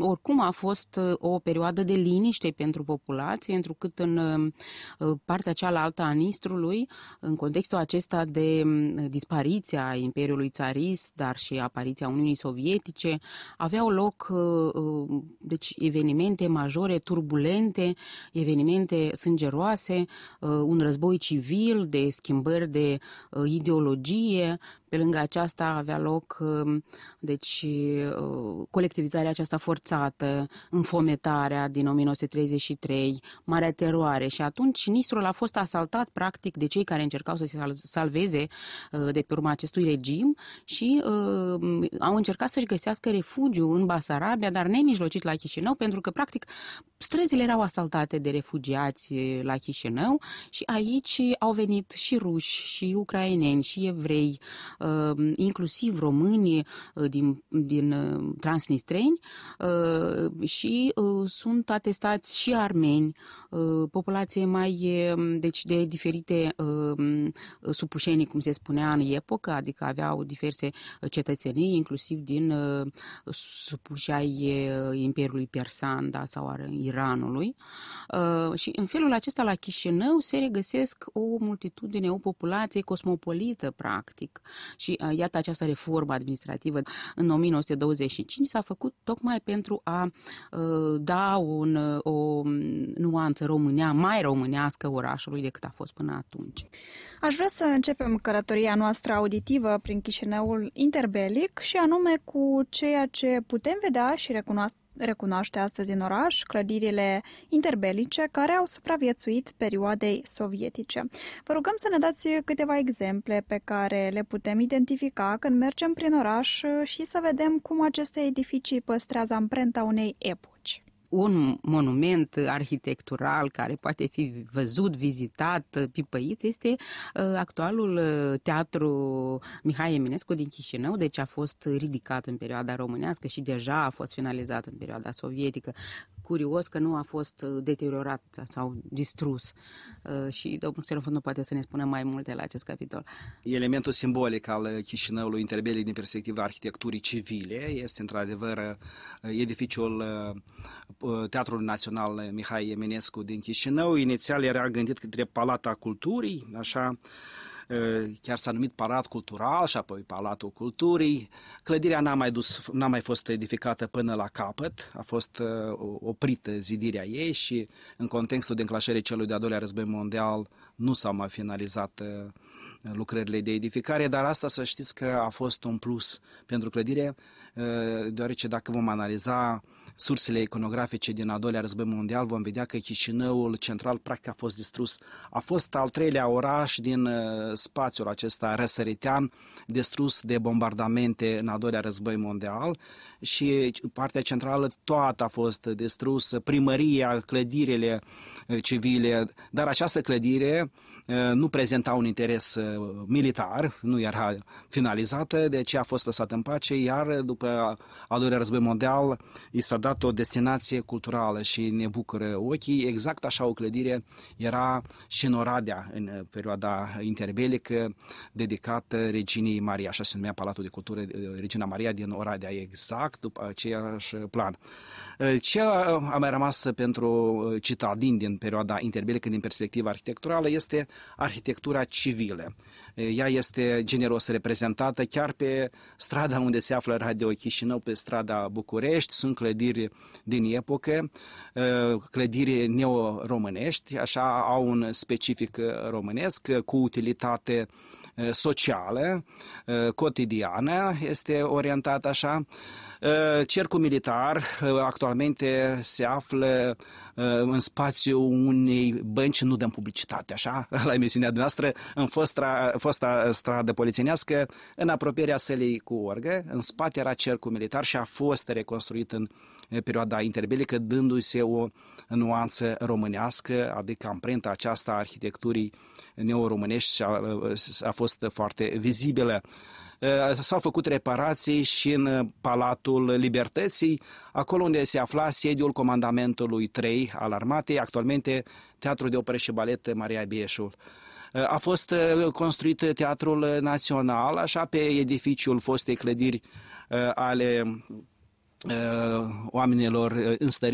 oricum a fost o perioadă de liniște pentru populație, întrucât în partea cealaltă a Nistrului, în contextul acesta de dispariția Imperiului Țarist, dar și apariția Uniunii Sovietice, aveau loc deci evenimente majore, turbulente, evenimente sângeroase, un război civil, de schimbări de ideologie. Pe lângă aceasta avea loc deci colectivizarea aceasta forțată, înfometarea din 1933, Marea Teroare, și atunci Nistrul a fost asaltat practic de cei care încercau să se salveze de pe urma acestui regim și au încercat să-și găsească refugiu în Basarabia, dar nemijlocit la Chișinău, pentru că practic străzile erau asaltate de refugiați la Chișinău și aici au venit și ruși, și ucraineni, și evrei, inclusiv români din transnistreni și sunt atestați și armeni, populație mai, deci de diferite supușenii, cum se spunea în epocă, adică aveau diverse cetățenii, inclusiv din supuși ai Imperiului Persan, da, sau al Iranului. Și în felul acesta la Chișinău se regăsesc o multitudine, o populație cosmopolită, practic. Și iată, această reformă administrativă în 1925 s-a făcut tocmai pentru a da o nuanță mai românească orașului decât a fost până atunci. Aș vrea să începem călătoria noastră auditivă prin Chișinăul interbelic și anume cu ceea ce putem vedea și recunoaște astăzi în oraș, clădirile interbelice care au supraviețuit perioadei sovietice. Vă rugăm să ne dați câteva exemple pe care le putem identifica când mergem prin oraș și să vedem cum aceste edificii păstrează amprenta unei epoci. Un monument arhitectural care poate fi văzut, vizitat, pipăit este actualul Teatru Mihai Eminescu din Chișinău, deci a fost ridicat în perioada românească și deja a fost finalizat în perioada sovietică. Curios că nu a fost deteriorat sau distrus și domnul Xenofond poate să ne spună mai multe la acest capitol. Elementul simbolic al Chișinăului interbelic din perspectiva arhitecturii civile este într-adevăr edificiul Teatrului Național Mihai Eminescu din Chișinău. Inițial era gândit către Palata Culturii, așa, chiar s-a numit Palat Cultural și apoi Palatul Culturii. Clădirea n-a mai fost edificată până la capăt, a fost oprită zidirea ei și în contextul de înclanșării celui de-al doilea război mondial nu s-au mai finalizat lucrările de edificare, dar asta să știți că a fost un plus pentru clădire, deoarece dacă vom analiza sursele iconografice din al doilea război mondial, vom vedea că Chișinăul central practic a fost distrus. A fost al treilea oraș din spațiul acesta răsăritean distrus de bombardamente în al doilea război mondial și partea centrală toată a fost distrusă, primăria, clădirile civile, dar această clădire nu prezenta un interes militar, nu era finalizată, de aceea a fost lăsată în pace, iar după al doilea război mondial i s-a dat o destinație culturală și ne bucură ochii. Exact așa o clădire era și în Oradea în perioada interbelică, dedicată reginei Maria, așa se numea Palatul de Cultură Regina Maria din Oradea, exact după aceeași plan. Ce a mai rămas pentru citadini din perioada interbelică din perspectiva arhitecturală este arhitectura civilă. Ea este generos reprezentată chiar pe strada unde se află Radio Chișinău, pe strada București, sunt clădiri din epocă, clădiri neo-românești, așa au un specific românesc, cu utilitate socială, cotidiană, este orientat așa. Cercul militar actualmente se află în spațiul unei bănci, nu dăm publicitate, așa, la emisiunea noastră, în fosta stradă polițienească, în apropierea sălii cu orgă. În spate era cercul militar și a fost reconstruit în perioada interbelică, dându-se o nuanță românească, adică amprenta aceasta a arhitecturii neoromânești a fost foarte vizibilă. S-au făcut reparații și în Palatul Libertății, acolo unde se afla sediul Comandamentului 3 al Armatei, actualmente Teatrul de Operă și Balet Maria Bieșul. A fost construit Teatrul Național, așa, pe edificiul fostei clădiri ale oamenilor înstăriți